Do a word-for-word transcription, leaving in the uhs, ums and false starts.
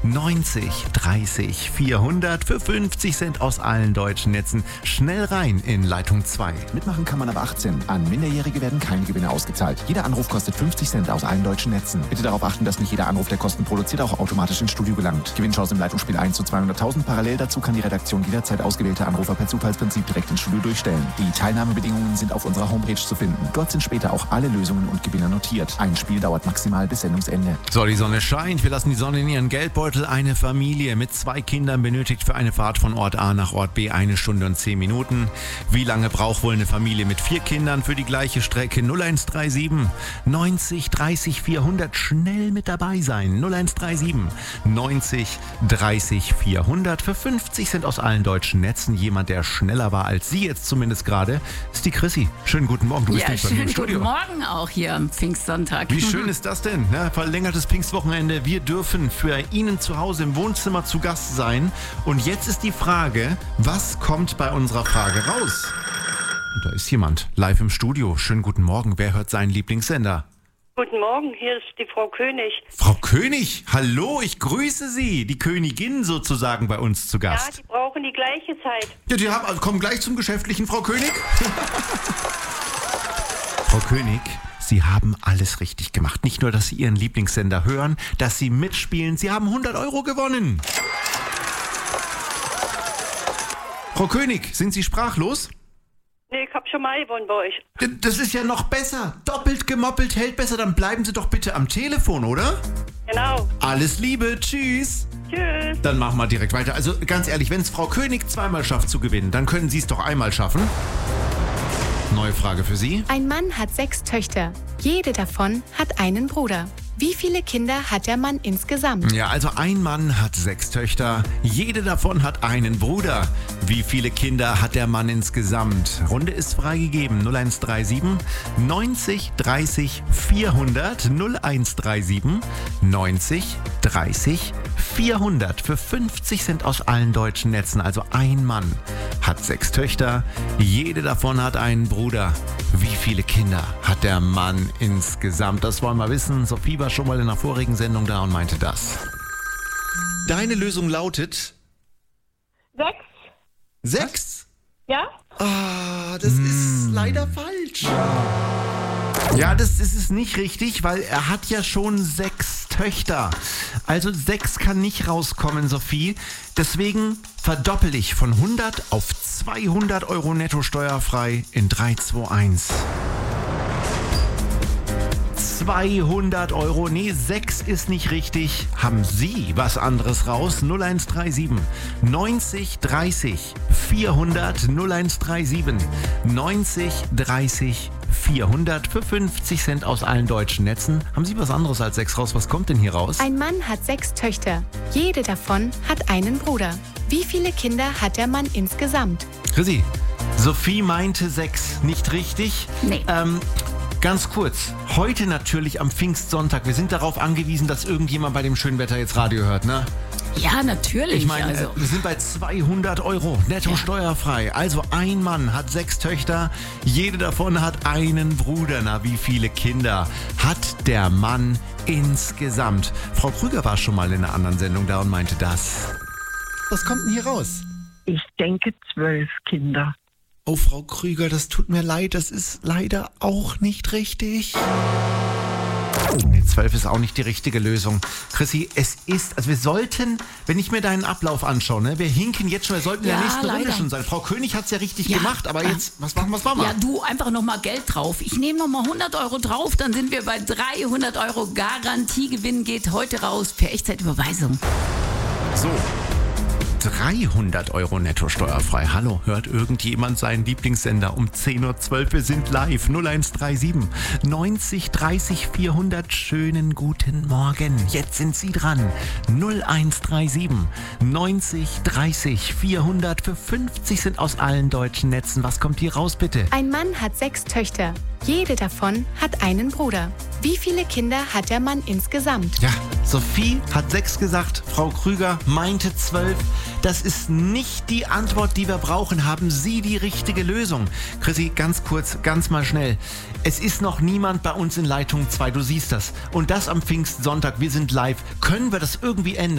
neunzig dreißig vierhundert für fünfzig Cent aus allen deutschen Netzen. Schnell rein in Leitung zwei. Mitmachen kann man ab achtzehn. An Minderjährige werden keine Gewinne ausgezahlt. Jeder Anruf kostet fünfzig Cent aus allen deutschen Netzen. Bitte darauf achten, dass nicht jeder Anruf, der Kosten produziert, auch automatisch ins Studio gelangt. Gewinnchance im Leitungsspiel eins zu zweihunderttausend. Parallel dazu kann die Redaktion jederzeit ausgewählte Anrufer per Zufallsprinzip direkt ins Studio durchstellen. Die Teilnahmebedingungen sind auf unserer Homepage zu finden. Dort sind später auch alle Lösungen und Gewinner notiert. Ein Spiel dauert maximal bis Sendungsende. So, die Sonne scheint. Wir lassen die Sonne in ihren Geldbeutel. Eine Familie mit zwei Kindern benötigt für eine Fahrt von Ort A nach Ort B eine Stunde und zehn Minuten. Wie lange braucht wohl eine Familie mit vier Kindern für die gleiche Strecke? null eins drei sieben neunzig dreißig vierhundert. Schnell mit dabei sein. null eins drei sieben neunzig dreißig vierhundert für fünfzig Cent aus allen deutschen Netzen. Jemand, der schneller war als Sie jetzt zumindest gerade, ist die Chrissy. Schönen guten Morgen. Du bist Ja, nicht bei mir im schönen Studio. guten Morgen auch hier am Pfingstsonntag. Wie schön ist das denn? Ne? Verlängertes Pfingstwochenende. Wir dürfen für Ihnen zu Hause im Wohnzimmer zu Gast sein. Und jetzt ist die Frage, was kommt bei unserer Frage raus? Und da ist jemand live im Studio. Schönen guten Morgen. Wer hört seinen Lieblingssender? Guten Morgen, hier ist die Frau König. Frau König, hallo, ich grüße Sie. Die Königin sozusagen bei uns zu Ja, Gast. die brauchen die gleiche Zeit. Ja, die haben, also kommen gleich zum Geschäftlichen, Frau König. Frau König, Sie haben alles richtig gemacht. Nicht nur, dass Sie Ihren Lieblingssender hören, dass Sie mitspielen. Sie haben hundert Euro gewonnen. Frau König, sind Sie sprachlos? Nee, ich hab schon mal gewonnen bei euch. D- Das ist ja noch besser. Doppelt gemoppelt hält besser. Dann bleiben Sie doch bitte am Telefon, oder? Genau. Alles Liebe, tschüss. Tschüss. Dann machen wir direkt weiter. Also ganz ehrlich, wenn es Frau König zweimal schafft zu gewinnen, dann können Sie es doch einmal schaffen. Neue Frage für Sie. Ein Mann hat sechs Töchter. Jede davon hat einen Bruder. Wie viele Kinder hat der Mann insgesamt? Ja, also ein Mann hat sechs Töchter. Jede davon hat einen Bruder. Wie viele Kinder hat der Mann insgesamt? Runde ist freigegeben. null eins drei sieben neunzig dreißig vierhundert. null eins drei sieben neunzig dreißig vierhundert. Für fünfzig Cent aus allen deutschen Netzen. Also ein Mann hat sechs Töchter. Jede davon hat einen Bruder. Wie viele Kinder hat der Mann insgesamt? Das wollen wir wissen. Sophie war schon mal in der vorigen Sendung da und meinte das. Deine Lösung lautet Sechs? sechs. Ja? Ah, das ist leider falsch. Ja, das ist es nicht richtig, weil er hat ja schon sechs Töchter. Also sechs kann nicht rauskommen, Sophie. Deswegen verdoppel ich von hundert auf zweihundert Euro netto steuerfrei in drei, zwei, eins. zweihundert Euro. Nee, sechs ist nicht richtig. Haben Sie was anderes raus? null eins drei sieben neunzig dreißig vierhundert. null eins drei sieben neunzig dreißig vierhundert für fünfzig Cent aus allen deutschen Netzen. Haben Sie was anderes als sechs raus? Was kommt denn hier raus? Ein Mann hat sechs Töchter. Jede davon hat einen Bruder. Wie viele Kinder hat der Mann insgesamt? Chrissy, Sophie meinte sechs. Nicht richtig? Nee. Ähm, ganz kurz. Heute natürlich am Pfingstsonntag. Wir sind darauf angewiesen, dass irgendjemand bei dem schönen Wetter jetzt Radio hört, ne? Ja, natürlich. Ich meine, also. äh, wir sind bei zweihundert Euro, netto Ja. steuerfrei. Also ein Mann hat sechs Töchter, jede davon hat einen Bruder. Na, wie viele Kinder hat der Mann insgesamt? Frau Krüger war schon mal in einer anderen Sendung da und meinte das. Was kommt denn hier raus? Ich denke zwölf Kinder. Oh, Frau Krüger, das tut mir leid, das ist leider auch nicht richtig. Oh, nee, zwölf ist auch nicht die richtige Lösung. Chrissy, es ist, also wir sollten, wenn ich mir deinen Ablauf anschaue, ne, wir hinken jetzt schon, wir sollten in Ja, der nächsten Runde leider. schon sein. Frau König hat es ja richtig Ja. gemacht, aber jetzt, was machen was machen wir? Ja, du, einfach nochmal Geld drauf. Ich nehme nochmal hundert Euro drauf, dann sind wir bei dreihundert Euro. Garantiegewinn geht heute raus per Echtzeitüberweisung. So. dreihundert Euro netto steuerfrei. Hallo, hört irgendjemand seinen Lieblingssender um zehn Uhr zwölf? Wir sind live. null eins drei sieben neunzig dreißig vierhundert. Schönen guten Morgen. Jetzt sind Sie dran. null eins drei sieben neunzig dreißig vierhundert. Für fünfzig sind aus allen deutschen Netzen. Was kommt hier raus, bitte? Ein Mann hat sechs Töchter. Jede davon hat einen Bruder. Wie viele Kinder hat der Mann insgesamt? Ja, Sophie hat sechs gesagt, Frau Krüger meinte zwölf. Das ist nicht die Antwort, die wir brauchen. Haben Sie die richtige Lösung? Chrissy, ganz kurz, ganz mal schnell. Es ist noch niemand bei uns in Leitung zwei, du siehst das. Und das am Pfingstsonntag, wir sind live. Können wir das irgendwie ändern?